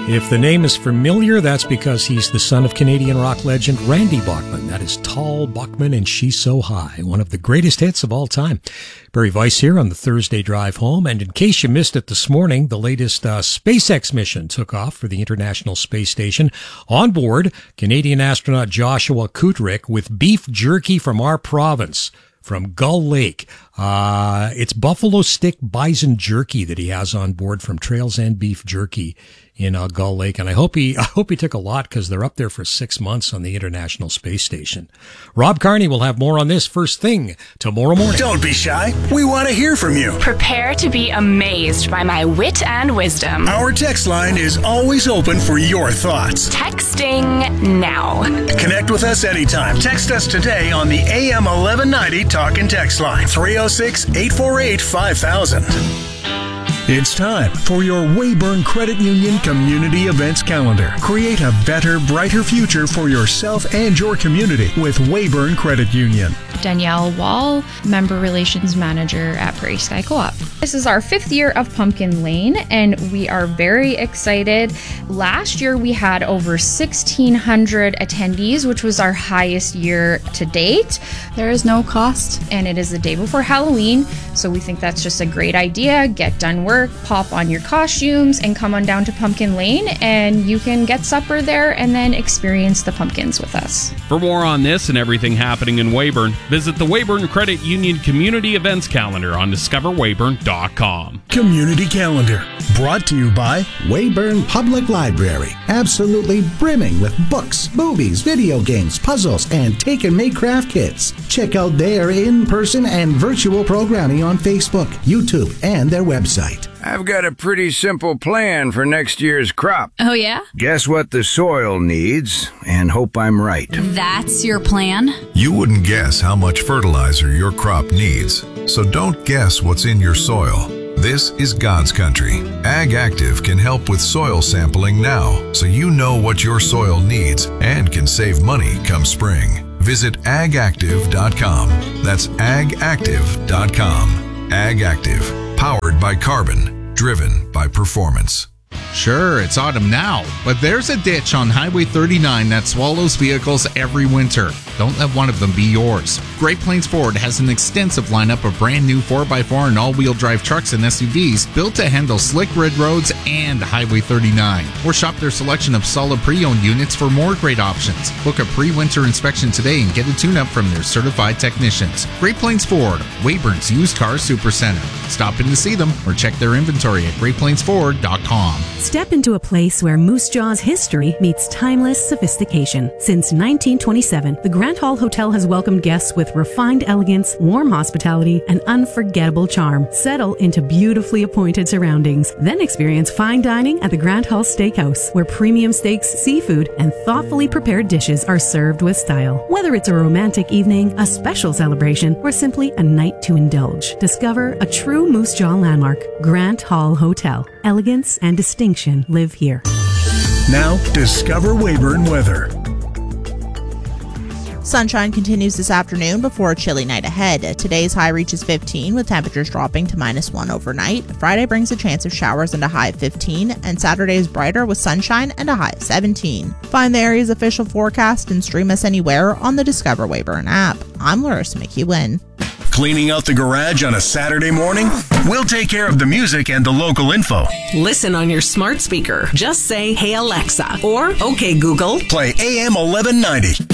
If the name is familiar, that's because he's the son of Canadian rock legend Randy Bachman. That is Tall Bachman and She's So High, one of the greatest hits of all time. Barry Weiss here on the Thursday drive home. And in case you missed it this morning, the latest SpaceX mission took off for the International Space Station. On board, Canadian astronaut Joshua Kutrick with beef jerky from our province, from Gull Lake. It's buffalo stick bison jerky that he has on board from Trails End Beef Jerky in Gull Lake, and I hope he took a lot, because they're up there for 6 months on the International Space Station. Rob Carney will have more on this first thing tomorrow morning. Don't be shy. We want to hear from you. Prepare to be amazed by my wit and wisdom. Our text line is always open for your thoughts. Texting now. Connect with us anytime. Text us today on the AM 1190 Talk and Text line, 306-848-5000. It's time for your Weyburn Credit Union Community Events Calendar. Create a better, brighter future for yourself and your community with Weyburn Credit Union. Danielle Wall, Member Relations Manager at Prairie Sky Co-op. This is our 5th year of Pumpkin Lane, and we are very excited. Last year, we had over 1,600 attendees, which was our highest year to date. There is no cost, and it is the day before Halloween, so we think that's just a great idea. Get done work, pop on your costumes, and come on down to Pumpkin Lane, and you can get supper there and then experience the pumpkins with us. For more on this and everything happening in Weyburn, visit the Weyburn Credit Union Community Events Calendar on discoverweyburn.com. Community Calendar, brought to you by Weyburn Public Library, absolutely brimming with books, movies, video games, puzzles, and take-and-make craft kits. Check out their in-person and virtual programming on Facebook, YouTube, and their website. I've got a pretty simple plan for next year's crop. Oh, yeah? Guess what the soil needs, and hope I'm right. That's your plan? You wouldn't guess how much fertilizer your crop needs, so don't guess what's in your soil. This is God's country. Ag Active can help with soil sampling now, so you know what your soil needs and can save money come spring. Visit agactive.com. That's agactive.com. Ag Active. Powered by carbon, driven by performance. Sure, it's autumn now, but there's a ditch on Highway 39 that swallows vehicles every winter. Don't let one of them be yours. Great Plains Ford has an extensive lineup of brand new 4x4 and all-wheel drive trucks and SUVs built to handle slick red roads and Highway 39. Or shop their selection of solid pre-owned units for more great options. Book a pre-winter inspection today and get a tune-up from their certified technicians. Great Plains Ford, Weyburn's used car supercenter. Stop in to see them or check their inventory at greatplainsford.com. Step into a place where Moose Jaw's history meets timeless sophistication. Since 1927, the Grant Hall Hotel has welcomed guests with refined elegance, warm hospitality, and unforgettable charm. Settle into beautifully appointed surroundings. Then experience fine dining at the Grant Hall Steakhouse, where premium steaks, seafood, and thoughtfully prepared dishes are served with style. Whether it's a romantic evening, a special celebration, or simply a night to indulge, discover a true Moose Jaw landmark. Grant Hall Hotel. Elegance and distinction live here. Now, discover Weyburn weather. Sunshine continues this afternoon before a chilly night ahead. Today's high reaches 15 with temperatures dropping to -1 overnight. Friday brings a chance of showers and a high of 15, and Saturday is brighter with sunshine and a high of 17. Find the area's official forecast and stream us anywhere on the Discover Weyburn app. I'm Larissa McEwen. Cleaning out the garage on a Saturday morning? We'll take care of the music and the local info. Listen on your smart speaker. Just say, "Hey Alexa," or "Okay Google." Play AM 1190.